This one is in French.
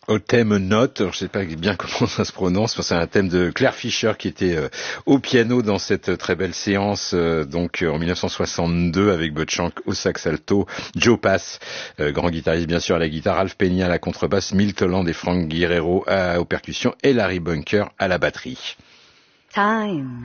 au thème Note. Alors, je sais pas bien comment ça se prononce. C'est un thème de Claire Fischer qui était au piano dans cette très belle séance, donc en 1962 avec Bud Shank au sax alto, Joe Pass, grand guitariste bien sûr à la guitare, Alf Penny à la contrebasse, Milt Holland et Frank Guerrero aux percussions et Larry Bunker à la batterie. Time.